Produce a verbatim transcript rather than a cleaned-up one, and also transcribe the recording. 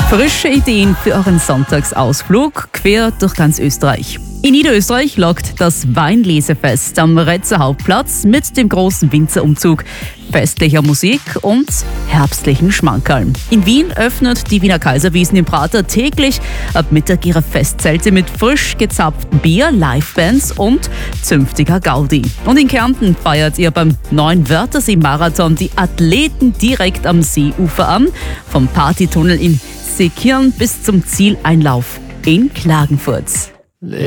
Frische Ideen für euren Sonntagsausflug quer durch ganz Österreich. In Niederösterreich lockt das Weinlesefest am Retzer Hauptplatz mit dem großen Winzerumzug, festlicher Musik und herbstlichen Schmankerln. In Wien öffnet die Wiener Kaiserwiesen im Prater täglich ab Mittag ihre Festzelte mit frisch gezapftem Bier, Livebands und zünftiger Gaudi. Und in Kärnten feiert ihr beim neuen Wörthersee-Marathon die Athleten direkt am Seeufer an, vom Partytunnel in Seekirn bis zum Zieleinlauf in Klagenfurt.